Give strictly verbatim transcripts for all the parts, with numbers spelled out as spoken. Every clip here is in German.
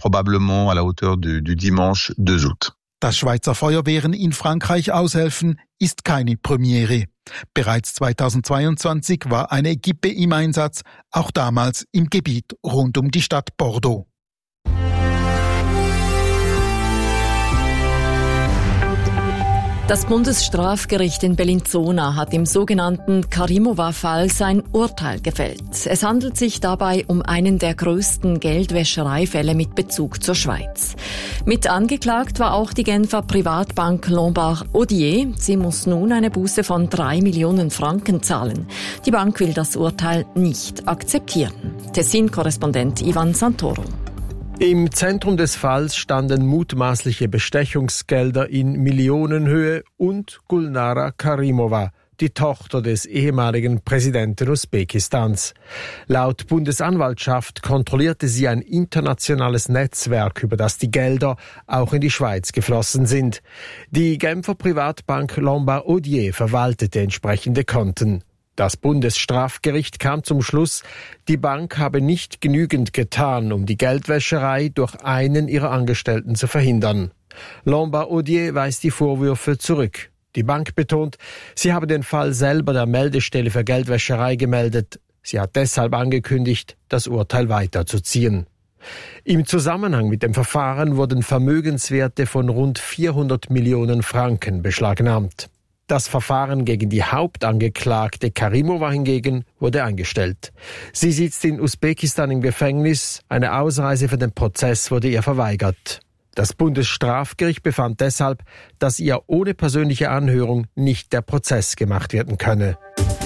probablement à la hauteur du, du dimanche deux août. Dass Schweizer Feuerwehren in Frankreich aushelfen, ist keine Premiere. Bereits zweitausendzweiundzwanzig war eine Equipe im Einsatz, auch damals im Gebiet rund um die Stadt Bordeaux. Das Bundesstrafgericht in Bellinzona hat im sogenannten Karimova-Fall sein Urteil gefällt. Es handelt sich dabei um einen der größten Geldwäschereifälle mit Bezug zur Schweiz. Mit angeklagt war auch die Genfer Privatbank Lombard Odier. Sie muss nun eine Buße von drei Millionen Franken zahlen. Die Bank will das Urteil nicht akzeptieren. Tessin-Korrespondent Ivan Santoro. Im Zentrum des Falls standen mutmaßliche Bestechungsgelder in Millionenhöhe und Gulnara Karimova, die Tochter des ehemaligen Präsidenten Usbekistans. Laut Bundesanwaltschaft kontrollierte sie ein internationales Netzwerk, über das die Gelder auch in die Schweiz geflossen sind. Die Genfer Privatbank Lombard Odier verwaltete entsprechende Konten. Das Bundesstrafgericht kam zum Schluss, die Bank habe nicht genügend getan, um die Geldwäscherei durch einen ihrer Angestellten zu verhindern. Lombard Odier weist die Vorwürfe zurück. Die Bank betont, sie habe den Fall selber der Meldestelle für Geldwäscherei gemeldet. Sie hat deshalb angekündigt, das Urteil weiterzuziehen. Im Zusammenhang mit dem Verfahren wurden Vermögenswerte von rund vierhundert Millionen Franken beschlagnahmt. Das Verfahren gegen die Hauptangeklagte Karimova hingegen wurde eingestellt. Sie sitzt in Usbekistan im Gefängnis. Eine Ausreise für den Prozess wurde ihr verweigert. Das Bundesstrafgericht befand deshalb, dass ihr ohne persönliche Anhörung nicht der Prozess gemacht werden könne.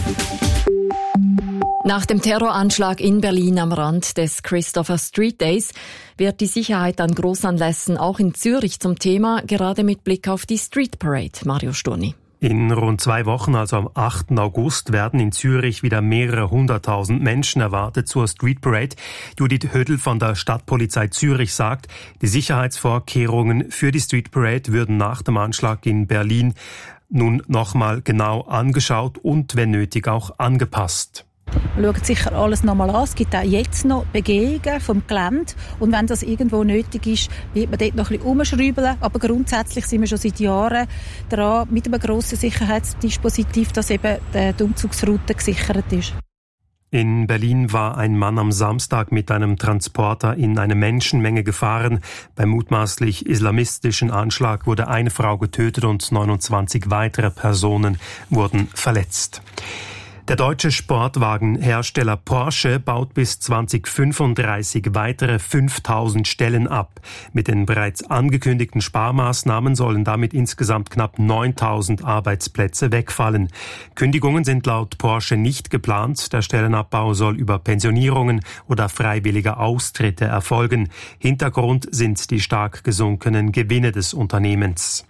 Nach dem Terroranschlag in Berlin am Rand des Christopher Street Days wird die Sicherheit an Großanlässen auch in Zürich zum Thema, gerade mit Blick auf die Street Parade. Mario Sturni. In rund zwei Wochen, also am achten August, werden in Zürich wieder mehrere hunderttausend Menschen erwartet zur Street Parade. Judith Hödel von der Stadtpolizei Zürich sagt, die Sicherheitsvorkehrungen für die Street Parade würden nach dem Anschlag in Berlin nun nochmal genau angeschaut und, wenn nötig, auch angepasst. Man schaut sicher alles nochmal an. Es gibt auch jetzt noch Begehungen vom Gelände. Und wenn das irgendwo nötig ist, wird man dort noch ein bisschen umschrauben. Aber grundsätzlich sind wir schon seit Jahren dran, mit einem grossen Sicherheitsdispositiv, dass eben die Umzugsroute gesichert ist. In Berlin war ein Mann am Samstag mit einem Transporter in eine Menschenmenge gefahren. Beim mutmaßlich islamistischen Anschlag wurde eine Frau getötet und neunundzwanzig weitere Personen wurden verletzt. Der deutsche Sportwagenhersteller Porsche baut bis zweitausendfünfunddreißig weitere fünftausend Stellen ab. Mit den bereits angekündigten Sparmaßnahmen sollen damit insgesamt knapp neuntausend Arbeitsplätze wegfallen. Kündigungen sind laut Porsche nicht geplant. Der Stellenabbau soll über Pensionierungen oder freiwillige Austritte erfolgen. Hintergrund sind die stark gesunkenen Gewinne des Unternehmens.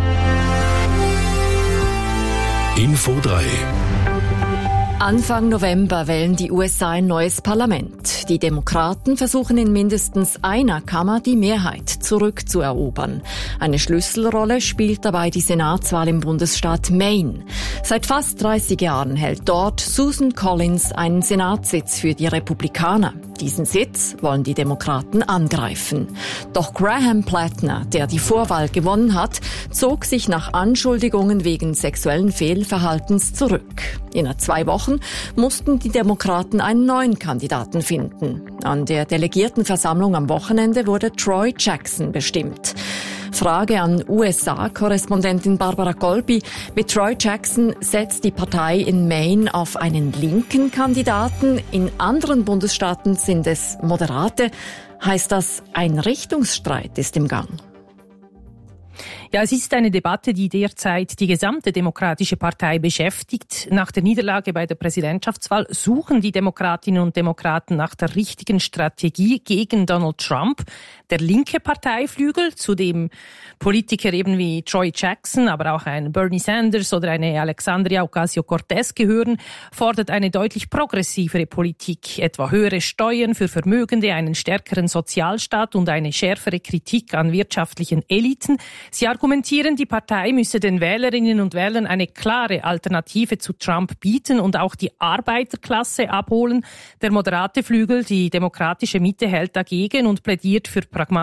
Info drei. Anfang November wählen die U S A ein neues Parlament. Die Demokraten versuchen in mindestens einer Kammer die Mehrheit zurückzuerobern. Eine Schlüsselrolle spielt dabei die Senatswahl im Bundesstaat Maine. Seit fast dreißig Jahren hält dort Susan Collins einen Senatssitz für die Republikaner. Diesen Sitz wollen die Demokraten angreifen. Doch Graham Plattner, der die Vorwahl gewonnen hat, zog sich nach Anschuldigungen wegen sexuellen Fehlverhaltens zurück. Innerhalb zwei Wochen mussten die Demokraten einen neuen Kandidaten finden. An der Delegiertenversammlung am Wochenende wurde Troy Jackson bestimmt. Frage an U S A-Korrespondentin Barbara Colby. Mit Troy Jackson setzt die Partei in Maine auf einen linken Kandidaten. In anderen Bundesstaaten sind es Moderate. Heißt das, ein Richtungsstreit ist im Gang? Ja, es ist eine Debatte, die derzeit die gesamte Demokratische Partei beschäftigt. Nach der Niederlage bei der Präsidentschaftswahl suchen die Demokratinnen und Demokraten nach der richtigen Strategie gegen Donald Trump. Der linke Parteiflügel, zu dem Politiker eben wie Troy Jackson, aber auch ein Bernie Sanders oder eine Alexandria Ocasio-Cortez gehören, fordert eine deutlich progressivere Politik, etwa höhere Steuern für Vermögende, einen stärkeren Sozialstaat und eine schärfere Kritik an wirtschaftlichen Eliten. Sie argumentieren, die Partei müsse den Wählerinnen und Wählern eine klare Alternative zu Trump bieten und auch die Arbeiterklasse abholen. Der moderate Flügel, die demokratische Mitte, hält dagegen und plädiert für pragmatische